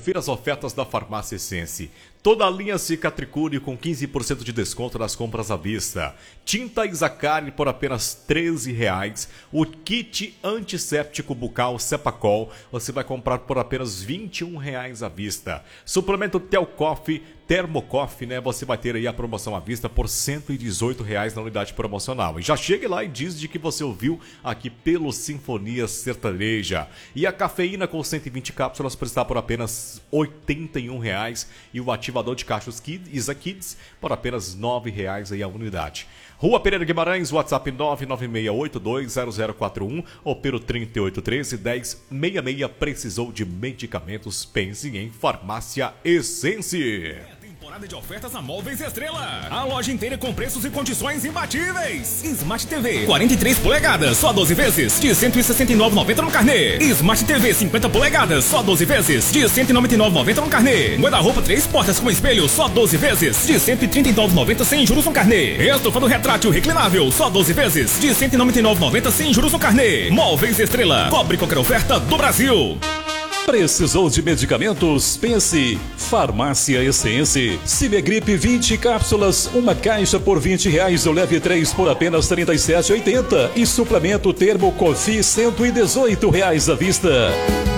confira as ofertas da Farmácia Essence. Toda a linha Cicatricure com 15% de desconto nas compras à vista. Tinta Isacari por apenas R$13. O kit antisséptico bucal Cepacol você vai comprar por apenas R$21 à vista. Suplemento Telcoff, Termocoff, né? Você vai ter aí a promoção à vista por R$118 na unidade promocional. E já chegue lá e diz de que você ouviu aqui pelo Sinfonia Sertaneja. E a cafeína com 120 cápsulas está por apenas R$81. E o ativador de cachos Isa Kids por apenas R$9 aí a unidade. Rua Pereira Guimarães, WhatsApp 996820041 ou pelo 3813-1066. Precisou de medicamentos? Pense em Farmácia Essence. Temporada de ofertas na Móveis Estrela. A loja inteira com preços e condições imbatíveis. Smart TV 43 polegadas, só 12 vezes, de R$ 169,90 no carnê. Smart TV 50 polegadas, só 12 vezes, de R$ 199,90 no carnê. Guarda-roupa 3 portas com espelho, só 12 vezes, de R$ 139,90 sem juros no carnê. Estofado retrátil reclinável, só 12 vezes, de R$ 199,90 sem juros no carnê. Móveis Estrela, cobre qualquer oferta do Brasil. Precisou de medicamentos? Pense Farmácia Essence. Cimegripe 20 cápsulas, uma caixa por R$20 ou leve 3 por apenas R$37,80. E suplemento Termocofi R$118 à vista.